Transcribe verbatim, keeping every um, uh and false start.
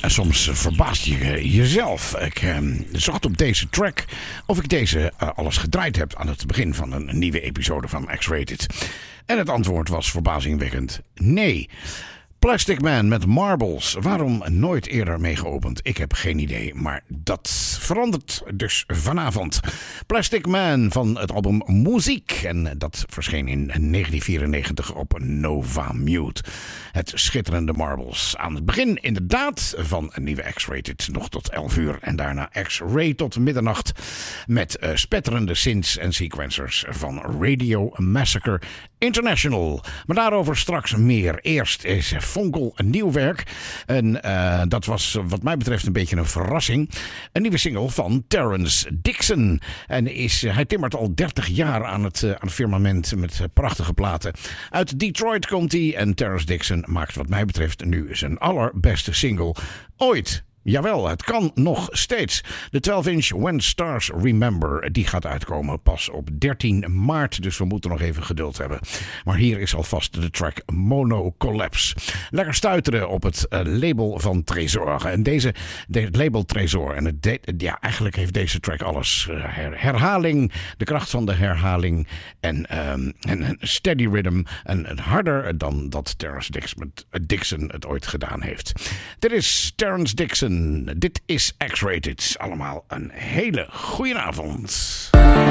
En soms verbaast je jezelf. Ik eh, zocht op deze track of ik deze uh, alles gedraaid heb aan het begin van een nieuwe episode van X-Rated. En het antwoord was verbazingwekkend nee. Plastic Man met Marbles. Waarom nooit eerder mee geopend? Ik heb geen idee, maar dat verandert dus vanavond. Plastic Man van het album Muziek. En dat verscheen in negentien vierennegentig op Nova Mute. Het schitterende Marbles. Aan het begin inderdaad van een nieuwe X-Rated. Nog tot elf uur. En daarna X-Ray tot middernacht. Met uh, spetterende synths en sequencers van Radio Massacre International. Maar daarover straks meer. Eerst is Fonkel een nieuw werk. En uh, dat was wat mij betreft een beetje een verrassing. Een nieuwe single van Terrence Dixon. En is, hij timmert al dertig jaar aan het, uh, aan het firmament met uh, prachtige platen. Uit Detroit komt hij en Terrence Dixon maakt wat mij betreft nu zijn allerbeste single ooit. Jawel, het kan nog steeds. De twaalf inch When Stars Remember, die gaat uitkomen pas op dertien maart. Dus we moeten nog even geduld hebben. Maar hier is alvast de track Mono Collapse. Lekker stuiteren op het uh, label van Tresor. En deze, de, het label Tresor. En het de, ja, eigenlijk heeft deze track alles. Uh, her, herhaling, de kracht van de herhaling. En um, een steady rhythm. En, en harder dan dat Terrence Dixon, Dixon het ooit gedaan heeft. Dit is Terrence Dixon. Dit is X-Rated. Allemaal een hele goede avond.